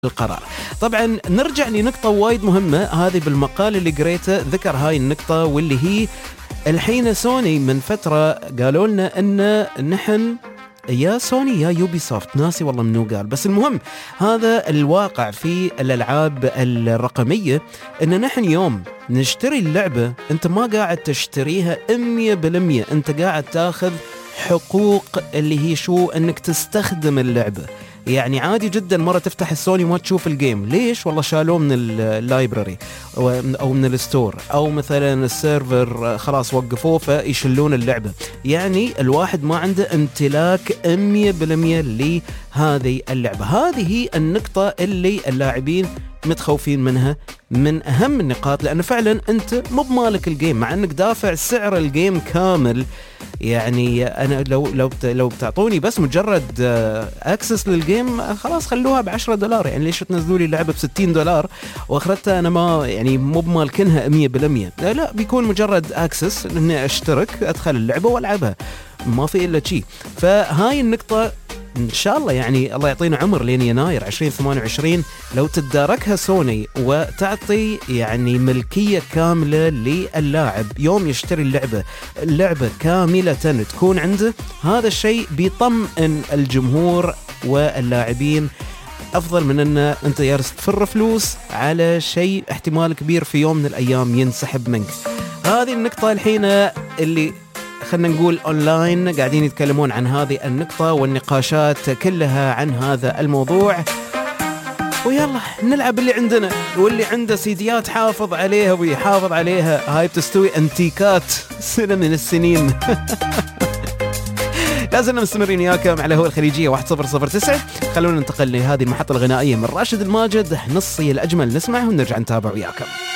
القرار. طبعا نرجع لنقطة وايد مهمة هذه بالمقال اللي قريته، ذكر هاي النقطة واللي هي الحين سوني من فترة قالوا لنا ان نحن يا سوني يا يوبي سوفت، ناسي والله منو قال، بس المهم هذا الواقع في الألعاب الرقمية، ان نحن يوم نشتري اللعبة انت ما قاعد تشتريها 100%، انت قاعد تاخذ حقوق اللي هي شو انك تستخدم اللعبة. يعني عادي جدا مرة تفتح السوني وما تشوف الجيم، ليش؟ والله شالوه من اللايبراري او من الستور، او مثلا السيرفر خلاص وقفوه فيشلون اللعبة. يعني الواحد ما عنده امتلاك 100% لهذه اللعبة. هذه هي النقطة اللي اللاعبين متخوفين منها، من أهم النقاط، لأنه فعلا أنت مو بمالك الجيم مع أنك دافع سعر الجيم كامل. يعني أنا لو بتعطوني بس مجرد أكسس للجيم خلاص خلوها $10، يعني ليش تنزلوا لي اللعبة $60 وآخرتها أنا ما يعني مو بمالكنها 100%؟ لا بيكون مجرد أكسس إني أشترك أدخل اللعبة وألعبها، ما في إلا شيء. فهاي النقطة إن شاء الله يعني الله يعطينا عمر لين يناير 2028 لو تداركها سوني وتعطي يعني ملكية كاملة للاعب يوم يشتري اللعبة كاملة تكون عنده. هذا الشيء بيطمئن الجمهور واللاعبين أفضل من أن أنت جالس تفر فلوس على شيء احتمال كبير في يوم من الأيام ينسحب منك. هذه النقطة الحين اللي خلنا نقول أونلاين قاعدين يتكلمون عن هذه النقطة، والنقاشات كلها عن هذا الموضوع. ويلا نلعب اللي عندنا، واللي عنده سيديات حافظ عليها ويحافظ عليها، هاي بتستوي أنتيكات سنة من السنين. لازلنا مستمرين وياكم على هو الخليجية 1009. خلونا ننتقل لهذه المحطة الغنائية من راشد الماجد، نصي الأجمل، نسمعه ونرجع نتابع وياكم.